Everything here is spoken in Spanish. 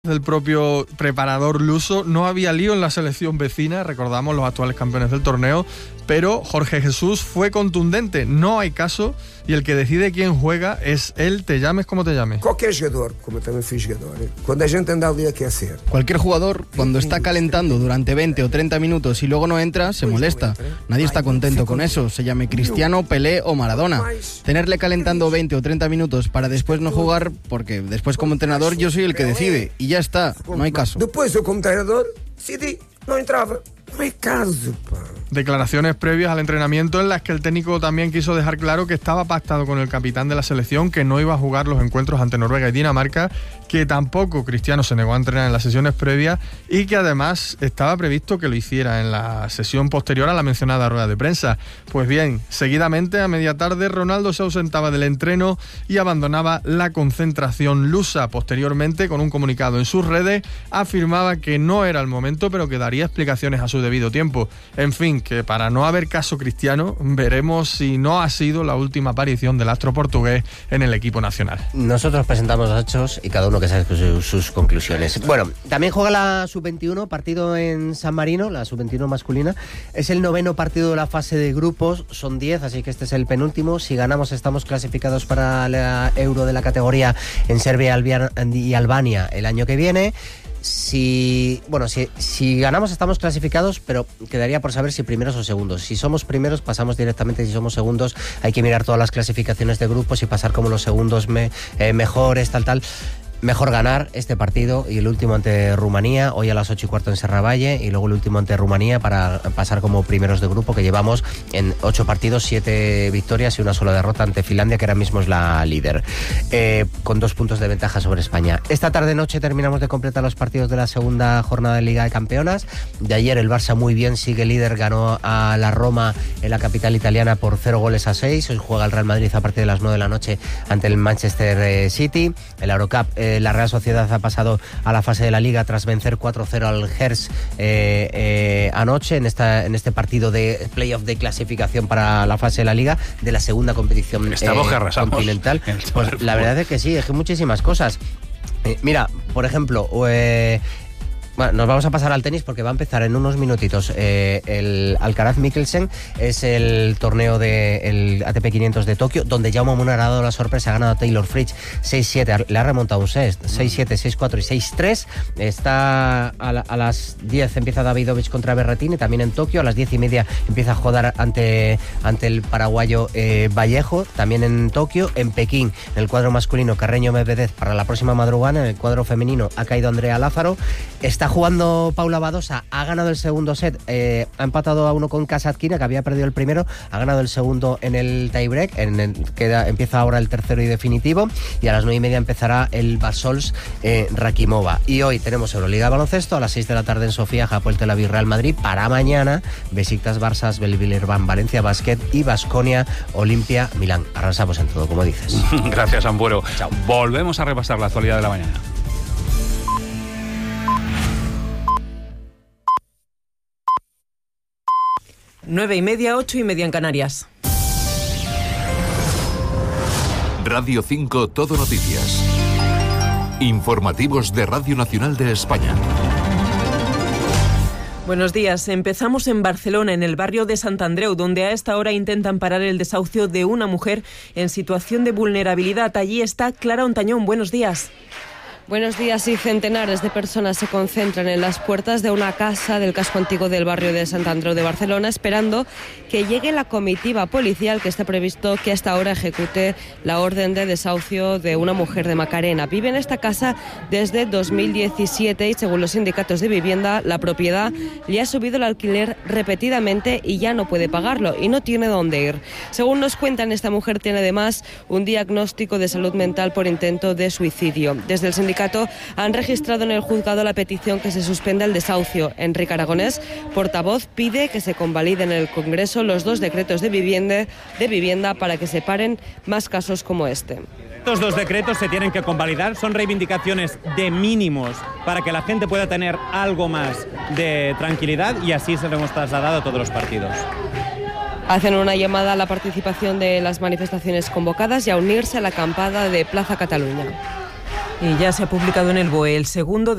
del propio preparador luso. No había lío en la selección vecina, recordamos los actuales campeones del torneo, pero Jorge Jesús fue contundente, no hay caso, y el que decide quién juega es él, te llames como te llames. Cualquier jugador, como también fui jugador, cuando la gente anda ali a aquecer. Cualquier jugador, cuando está calentando durante 20 o 30 minutos y luego no entra, se molesta. Nadie está contento con eso, se llame Cristiano, Pelé o Maradona. Tenerle calentando 20 o 30 minutos para después no jugar, porque después como entrenador yo soy el que decide, y ya está, no hay caso. Después yo como treinador decidí, no entraba. No hay caso, pa. Declaraciones previas al entrenamiento en las que el técnico también quiso dejar claro que estaba pactado con el capitán de la selección que no iba a jugar los encuentros ante Noruega y Dinamarca, que tampoco Cristiano se negó a entrenar en las sesiones previas y que además estaba previsto que lo hiciera en la sesión posterior a la mencionada rueda de prensa. Pues bien, seguidamente a media tarde Ronaldo se ausentaba del entreno y abandonaba la concentración lusa. Posteriormente, con un comunicado en sus redes, afirmaba que no era el momento, pero que daría explicaciones a su debido tiempo. En fin, que para no haber caso Cristiano, veremos si no ha sido la última aparición del astro portugués en el equipo nacional. Nosotros presentamos los hechos y cada uno que saque sus conclusiones. Bueno, también juega la Sub-21, partido en San Marino, la Sub-21 masculina. Es el 9º partido de la fase de grupos, son 10, así que este es el penúltimo. Si ganamos estamos clasificados para la Euro de la categoría en Serbia y Albania el año que viene. Si ganamos estamos clasificados, pero quedaría por saber si primeros o segundos. Si somos primeros pasamos directamente, si somos segundos hay que mirar todas las clasificaciones de grupos y pasar como los segundos mejores, tal. Mejor ganar este partido y el último ante Rumanía, hoy a las 8:15 en Serravalle, y luego el último ante Rumanía para pasar como primeros de grupo, que llevamos en 8 partidos, 7 victorias y una sola derrota ante Finlandia, que ahora mismo es la líder, con 2 puntos de ventaja sobre España. Esta tarde-noche terminamos de completar los partidos de la segunda jornada de Liga de Campeonas. De ayer el Barça muy bien, sigue líder, ganó a la Roma en la capital italiana por 0-6. Hoy juega el Real Madrid a partir de las 9 de la noche ante el Manchester City. El Eurocup, la Real Sociedad ha pasado a la fase de la Liga tras vencer 4-0 al Gers anoche en este partido de playoff de clasificación para la fase de la Liga de la segunda competición continental. Pues la verdad es que sí, es que muchísimas cosas. Mira, por ejemplo, bueno, nos vamos a pasar al tenis porque va a empezar en unos minutitos el Alcaraz Mikkelsen. Es el torneo del ATP 500 de Tokio, donde Jaume Munar ha dado la sorpresa, ha ganado a Taylor Fritz 6-7, le ha remontado un set, 6-7, 6-4 y 6-3. Está a las 10 empieza Davidovich contra Berrettini, también en Tokio. A las 10:30 empieza a jugar ante el paraguayo Vallejo, también en Tokio. En Pekín, en el cuadro masculino, Carreño Medvedev para la próxima madrugada. En el cuadro femenino ha caído Andrea Lázaro. Está jugando Paula Badosa, ha ganado el segundo set, ha empatado a 1 con Kasatkina, que había perdido el primero, ha ganado el segundo en el tiebreak, empieza ahora el tercero y definitivo, y a las 9:30 empezará el Basols Rakimova. Y hoy tenemos Euroliga de baloncesto, a las 6 de la tarde en Sofía, Hapoel Tel Aviv Real Madrid. Para mañana, Besiktas Barça, Belvilirban Valencia Basket y Baskonia Olimpia Milán. Arrasamos en todo, como dices. Gracias, Ambuero. Chao. Volvemos a repasar la actualidad de la mañana. 9:30, 8:30 en Canarias. Radio 5 Todo Noticias. Informativos de Radio Nacional de España. Buenos días. Empezamos en Barcelona, en el barrio de Sant Andreu, donde a esta hora intentan parar el desahucio de una mujer en situación de vulnerabilidad. Allí está Clara Ontañón. Buenos días. Buenos días. Y centenares de personas se concentran en las puertas de una casa del casco antiguo del barrio de Sant Andreu de Barcelona, esperando que llegue la comitiva policial que está previsto que hasta ahora ejecute la orden de desahucio de una mujer de Macarena. Vive en esta casa desde 2017 y, según los sindicatos de vivienda, la propiedad le ha subido el alquiler repetidamente y ya no puede pagarlo y no tiene dónde ir. Según nos cuentan, esta mujer tiene además un diagnóstico de salud mental por intento de suicidio. Desde el sindicato han registrado en el juzgado la petición que se suspenda el desahucio. Enrique Aragonés, portavoz, pide que se convaliden en el Congreso los 2 decretos de vivienda para que se paren más casos como este. Estos 2 decretos se tienen que convalidar, son reivindicaciones de mínimos para que la gente pueda tener algo más de tranquilidad, y así se lo hemos trasladado a todos los partidos. Hacen una llamada a la participación de las manifestaciones convocadas y a unirse a la acampada de Plaza Cataluña. Y ya se ha publicado en el BOE el segundo